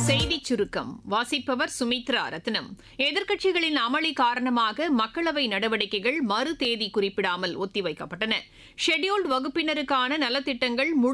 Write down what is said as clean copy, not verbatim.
செய்திச் சுருக்கம் வாசிப்பவர் சுமித்ரா ரத்னம். எதிர்க்கட்சிகளின் அமளி காரணமாக மக்களவை நடவடிக்கைகள் மறு தேதி குறிப்பிடாமல் ஒத்திவைக்கப்பட்டன. ஷெட்யூல்டு வகுப்பினருக்கான நலத்திட்டங்கள் முழு